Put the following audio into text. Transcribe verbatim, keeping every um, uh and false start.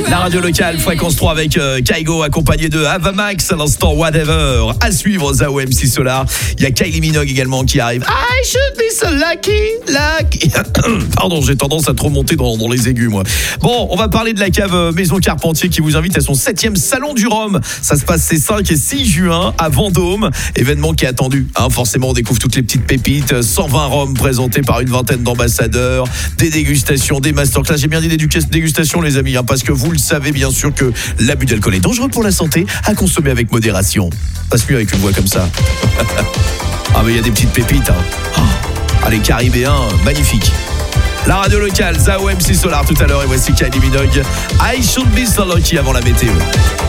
La radio locale, fréquence trois avec euh, Kaigo accompagné de Avamax à l'instant Whatever. À suivre Zao M C Solar. Il y a Kylie Minogue également qui arrive. I should be so lucky, lucky. Pardon, j'ai tendance à trop monter dans, dans les aigus moi. Bon, on va parler de la cave euh, Maison Carpentier qui vous invite à son septième salon du rhum. Ça se passe ces cinq et six juin à Vendôme. Événement qui est attendu. Hein, forcément, on découvre toutes les petites pépites. cent vingt rhums présentés par une vingtaine d'ambassadeurs. Des dégustations, des masterclass. J'ai bien dit dégustation les amis, hein, parce que vous le savez bien sûr que l'abus d'alcool est dangereux pour la santé, à consommer avec modération. Passe mieux avec une voix comme ça. Ah mais il y a des petites pépites. Hein. Oh, ah les Caribéens, magnifiques. La radio locale, Zao M C Solar tout à l'heure et voici Kylie Minogue. I should be so lucky avant la météo.